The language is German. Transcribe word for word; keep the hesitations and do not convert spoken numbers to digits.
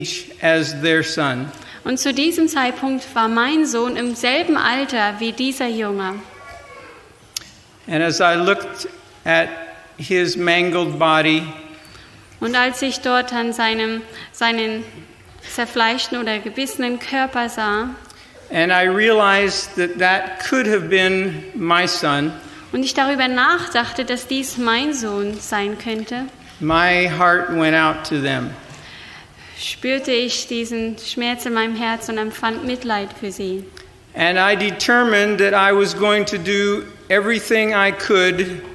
as their son. Und zu diesem Zeitpunkt war mein Sohn im selben Alter wie dieser Junge. And as I looked at his mangled body, Und als ich dort an seinem, seinen zerfleischten oder gebissenen Körper sah, and I realized that that could have been my son, und ich darüber nachdachte, dass dies mein Sohn sein könnte, my heart went out to them. spürte ich diesen Schmerz in meinem Herz und empfand Mitleid für sie. And I determined that I was going to do everything I could